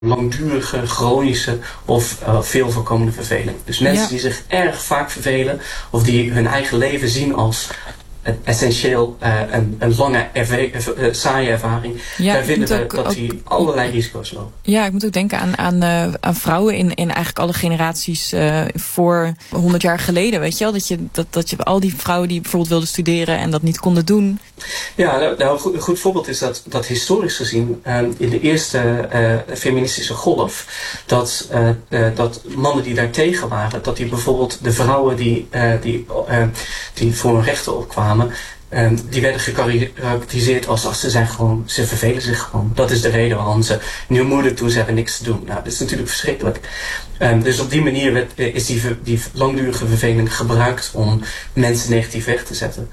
langdurige, chronische of veel voorkomende verveling. Dus mensen die zich erg vaak vervelen of die hun eigen leven zien als essentieel een lange, saaie ervaring. Daar vinden we dat die allerlei risico's lopen. Ja, ik moet ook denken aan vrouwen in eigenlijk alle generaties voor 100 jaar geleden. Weet je wel? Dat je al die vrouwen die bijvoorbeeld wilden studeren en dat niet konden doen. Ja, nou, een goed voorbeeld is dat historisch gezien in de eerste feministische golf dat mannen die daartegen waren, dat die bijvoorbeeld de vrouwen die voor hun rechten opkwamen, die werden gekarakteriseerd als ze vervelen zich gewoon. Dat is de reden waarom ze nu moeilijk doen, ze hebben niks te doen. Nou, dat is natuurlijk verschrikkelijk. Dus op die manier is die langdurige verveling gebruikt om mensen negatief weg te zetten.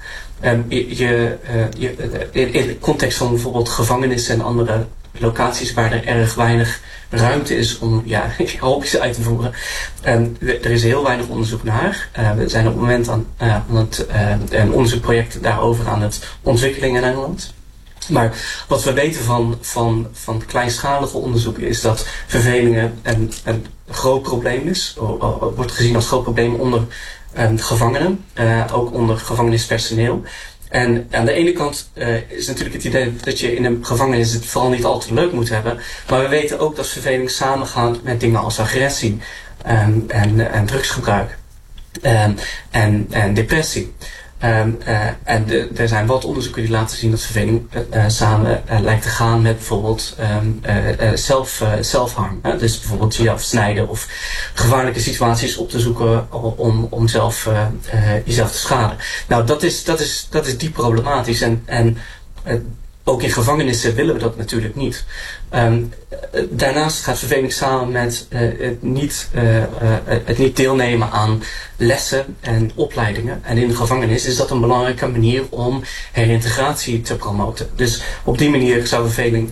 In de context van bijvoorbeeld gevangenissen en andere locaties waar er erg weinig ruimte is om hobby's uit te voeren. Er is heel weinig onderzoek naar. We zijn op het moment aan een onderzoekproject daarover aan het ontwikkelen in Engeland. Maar wat we weten van kleinschalige onderzoeken is dat vervelingen een groot probleem is. Wordt gezien als groot probleem onder gevangenen, ook onder gevangenispersoneel. En aan de ene kant is natuurlijk het idee dat je in een gevangenis het vooral niet al te leuk moet hebben. Maar we weten ook dat verveling samengaat met dingen als agressie en drugsgebruik en depressie. Er zijn wat onderzoeken die laten zien dat verveling samen lijkt te gaan met bijvoorbeeld zelfharm. Dus bijvoorbeeld jezelf snijden of gevaarlijke situaties op te zoeken om zelf jezelf te schaden. Nou, dat is diep problematisch en ook in gevangenissen willen we dat natuurlijk niet. Daarnaast gaat verveling samen met het niet deelnemen aan lessen en opleidingen. En in de gevangenis is dat een belangrijke manier om herintegratie te promoten. Dus op die manier zou verveling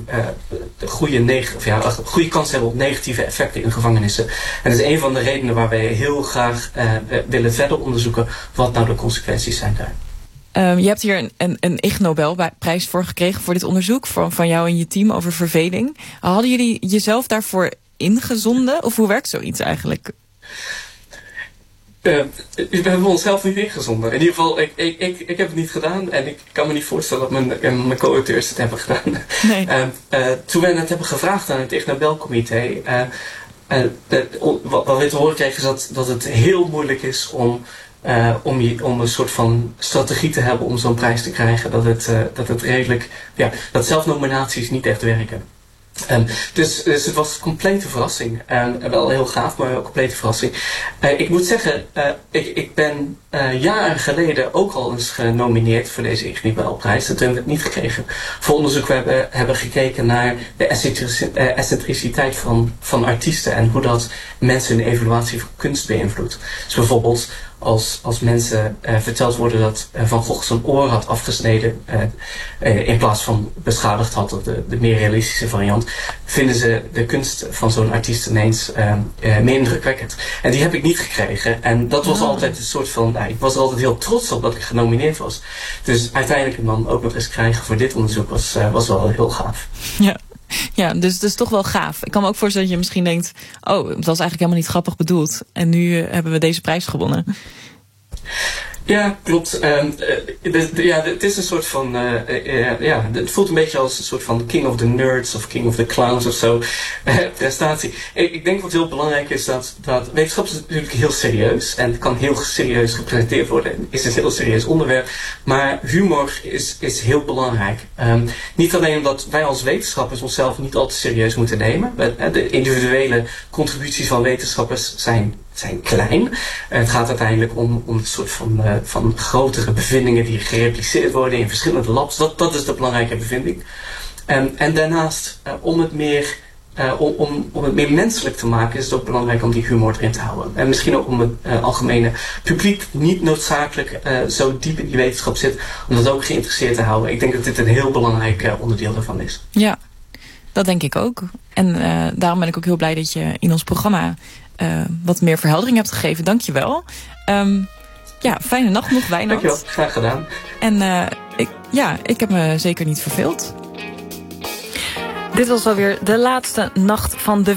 goede kans hebben op negatieve effecten in gevangenissen. En dat is een van de redenen waar wij heel graag willen verder onderzoeken wat nou de consequenties zijn daar. Je hebt hier een Ig Nobelprijs voor gekregen voor dit onderzoek van jou en je team over verveling. Hadden jullie jezelf daarvoor ingezonden? Of hoe werkt zoiets eigenlijk? We hebben onszelf niet ingezonden. In ieder geval, ik heb het niet gedaan. En ik kan me niet voorstellen dat mijn co-auteurs het hebben gedaan. Nee. Toen we het hebben gevraagd aan het Ig Nobelcomité, wat we te horen kregen is dat het heel moeilijk is om een soort van strategie te hebben om zo'n prijs te krijgen, dat het redelijk, dat zelfnominaties niet echt werken. Dus het was een complete verrassing. Wel heel gaaf, maar een complete verrassing. Ik moet zeggen, ik ben jaren geleden ook al eens genomineerd voor deze Ig Nobelprijs. Dat hebben we het niet gekregen. Voor onderzoek we hebben gekeken naar de excentriciteit van artiesten en hoe dat mensen hun evaluatie van kunst beïnvloedt. Dus bijvoorbeeld als mensen verteld worden dat Van Gogh zijn oor had afgesneden in plaats van beschadigd had, de meer realistische variant, vinden ze de kunst van zo'n artiest ineens meer indrukwekkend. En die heb ik niet gekregen. En dat was altijd een soort van, ik was er altijd heel trots op dat ik genomineerd was. Dus uiteindelijk hem dan ook nog eens krijgen voor dit onderzoek was wel heel gaaf. Ja, dus het is toch wel gaaf. Ik kan me ook voorstellen dat je misschien denkt, het was eigenlijk helemaal niet grappig bedoeld. En nu hebben we deze prijs gewonnen. Ja, klopt. Het is een soort van, het voelt een beetje als een soort van King of the Nerds of King of the Clowns of zo prestatie. Ik denk wat heel belangrijk is dat wetenschap is natuurlijk heel serieus en het kan heel serieus gepresenteerd worden. Is een heel serieus onderwerp, maar humor is heel belangrijk. Niet alleen omdat wij als wetenschappers onszelf niet al te serieus moeten nemen. De individuele contributies van wetenschappers zijn klein. Het gaat uiteindelijk om een soort van grotere bevindingen die gerepliceerd worden in verschillende labs. Dat is de belangrijke bevinding. En daarnaast, om het meer menselijk te maken, is het ook belangrijk om die humor erin te houden. En misschien ook om het algemene publiek niet noodzakelijk zo diep in die wetenschap zit, om dat ook geïnteresseerd te houden. Ik denk dat dit een heel belangrijk onderdeel daarvan is. Ja, dat denk ik ook. En daarom ben ik ook heel blij dat je in ons programma wat meer verheldering hebt gegeven. Dank je wel. Fijne nacht nog, Wijnand. Dank je wel, graag gedaan. En ik heb me zeker niet verveeld. Dit was alweer de laatste nacht van de